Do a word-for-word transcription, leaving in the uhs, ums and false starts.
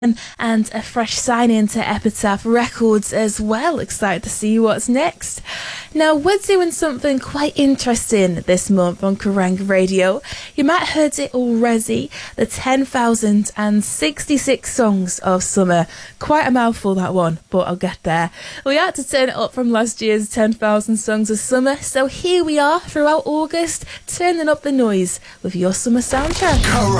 and a fresh sign-in to Epitaph Records as well. Excited to see what's next. Now, we're doing something quite interesting this month on Kerrang Radio. You might have heard it already, the ten thousand sixty-six songs of summer. Quite a mouthful, that one, but I'll get there. We had to turn it up from last year's ten thousand songs of summer, so here we are throughout August, turning up the noise with your summer soundtrack. Kerrang!